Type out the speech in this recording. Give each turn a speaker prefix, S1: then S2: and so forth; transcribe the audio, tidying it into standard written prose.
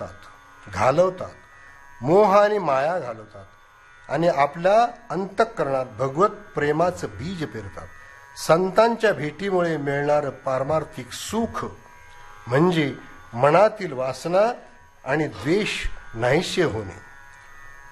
S1: घालवतात, मोह आणि माया घालवतात आणि आपल्या अंतःकरणात भगवत प्रेमाचं बीज पेरतात. संतांच्या भेटीमुळे मिळणारं पारमार्थिक सुख म्हणजे मनातील वासना आणि द्वेष नाहीसे होणे.